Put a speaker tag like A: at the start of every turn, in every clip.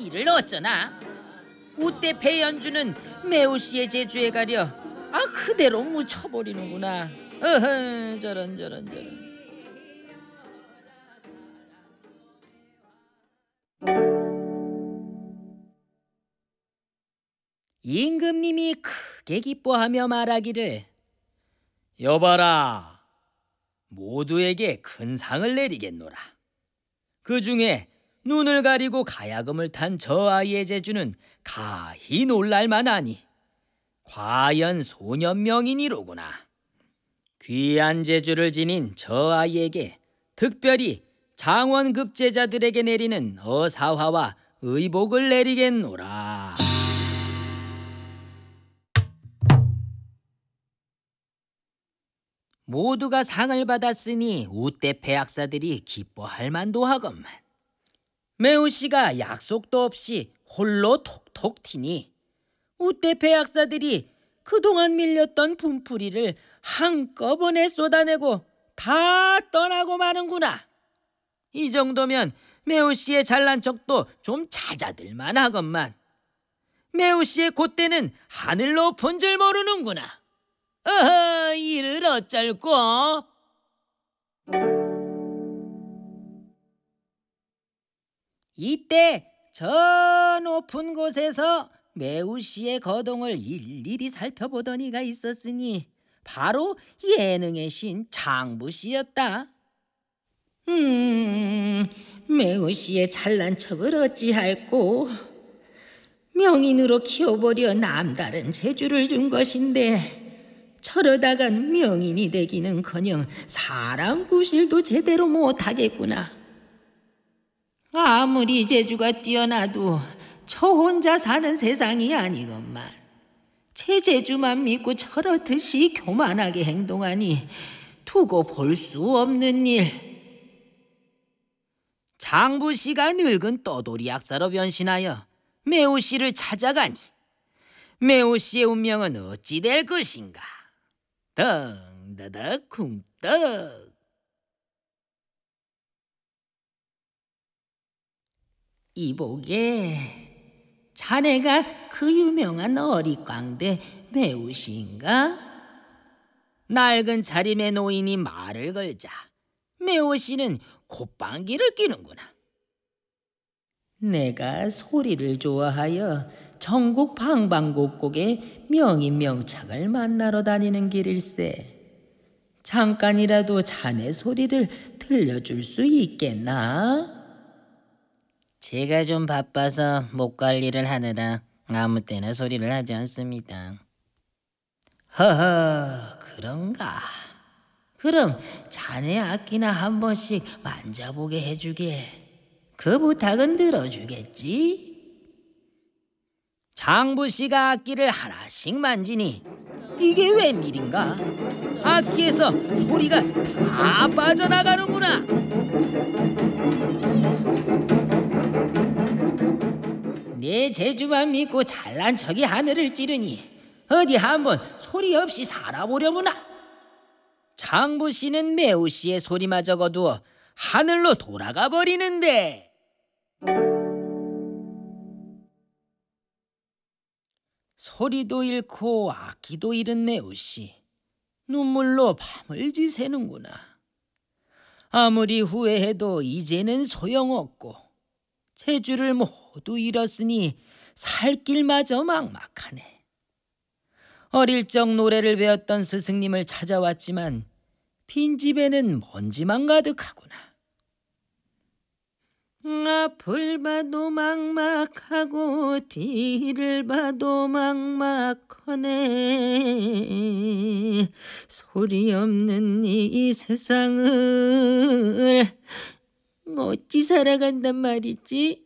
A: 이를 어쩌나? 우대패 연주는 매우씨의 제주에 가려 그대로 묻혀버리는구나. 어허, 저런. 임금님이 크게 기뻐하며 말하기를, 여봐라, 모두에게 큰 상을 내리겠노라. 그 중에 눈을 가리고 가야금을 탄 저 아이의 재주는 가히 놀랄만하니 과연 소년명인이로구나. 귀한 재주를 지닌 저 아이에게 특별히 장원급제자들에게 내리는 어사화와 의복을 내리겠노라. 모두가 상을 받았으니 우대패 학사들이 기뻐할 만도 하건만 매우씨가 약속도 없이 홀로 톡톡 튀니 우대패 학사들이 그동안 밀렸던 분풀이를 한꺼번에 쏟아내고 다 떠나고 마는구나. 이 정도면 매우씨의 잘난 척도 좀 찾아들만 하건만 매우씨의 콧대는 하늘 높은 줄 모르는구나. 어허, 이를 어쩔꼬? 이때 저 높은 곳에서 매우씨의 거동을 일일이 살펴보던 이가 있었으니 바로 예능의 신 장부씨였다. 매우씨의 잘난 척을 어찌할꼬? 명인으로 키워보려 남다른 재주를 준 것인데 저러다간 명인이 되기는커녕 사람 구실도 제대로 못하겠구나. 아무리 재주가 뛰어나도 저 혼자 사는 세상이 아니건만 제 재주만 믿고 저렇듯이 교만하게 행동하니 두고 볼 수 없는 일. 장부씨가 늙은 떠돌이 약사로 변신하여 매우씨를 찾아가니 매우씨의 운명은 어찌 될 것인가? 덩다닥 쿵떡. 이보게, 자네가 그 유명한 어릿광대 매우씨인가? 낡은 차림의 노인이 말을 걸자 매우씨는 콧방귀를 뀌는구나. 내가 소리를 좋아하여 전국 방방곡곡에 명인 명착을 만나러 다니는 길일세. 잠깐이라도 자네 소리를 들려줄 수 있겠나? 제가 좀 바빠서 목 관리를 하느라 아무 때나 소리를 하지 않습니다. 허허, 그런가? 그럼 자네 악기나 한 번씩 만져보게 해주게. 그 부탁은 들어주겠지? 장부씨가 악기를 하나씩 만지니 이게 웬일인가? 악기에서 소리가 다 빠져나가는구나. 내 재주만 믿고 잘난 척이 하늘을 찌르니 어디 한번 소리 없이 살아보려무나. 장부씨는 매우씨의 소리마저 거두어 하늘로 돌아가 버리는데, 소리도 잃고 악기도 잃은 매우씨, 눈물로 밤을 지새는구나. 아무리 후회해도 이제는 소용없고 재주를 모두 잃었으니 살 길마저 막막하네. 어릴 적 노래를 배웠던 스승님을 찾아왔지만 빈집에는 먼지만 가득하구나. 앞을 봐도 막막하고 뒤를 봐도 막막하네. 소리 없는 이 세상을 어찌 살아간단 말이지?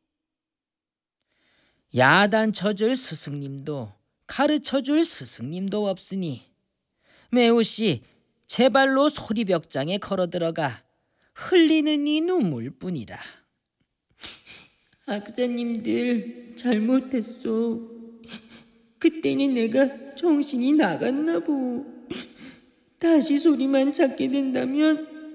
A: 야단쳐줄 스승님도 가르쳐줄 스승님도 없으니 매우씨 제발로 소리벽장에 걸어들어가 흘리는 이 눈물뿐이라. 악사님들 잘못했어. 그때는 내가 정신이 나갔나 보. 다시 소리만 찾게 된다면